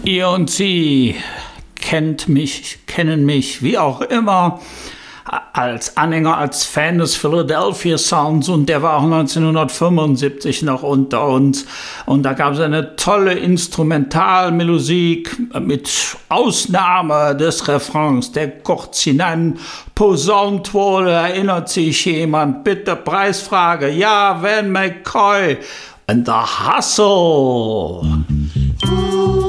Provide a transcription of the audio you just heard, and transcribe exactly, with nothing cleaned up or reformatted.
Ihr und Sie kennt mich, kennen mich, wie auch immer, als Anhänger, als Fan des Philadelphia Sounds, und der war auch neunzehnhundertfünfundsiebzig noch unter uns. Und da gab es eine tolle Instrumentalmusik mit Ausnahme des Refrains, der kurz hinein posaunt wurde. Erinnert sich jemand? Bitte Preisfrage. Ja, Van McCoy and the Hustle.